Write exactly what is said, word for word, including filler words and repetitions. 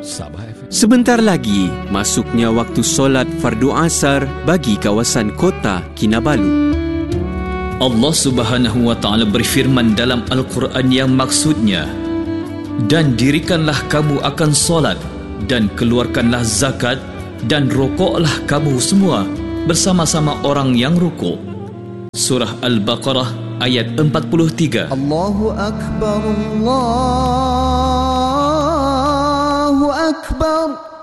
Sebentar lagi, masuknya waktu solat fardu asar bagi kawasan kota Kinabalu. Allah Subhanahu wa taala berfirman dalam Al-Quran yang maksudnya, dan dirikanlah kamu akan solat, dan keluarkanlah zakat, dan rokoklah kamu semua bersama-sama orang yang rukuk. Surah Al-Baqarah ayat empat puluh tiga. Allahu Akbar, Allahu Akbar.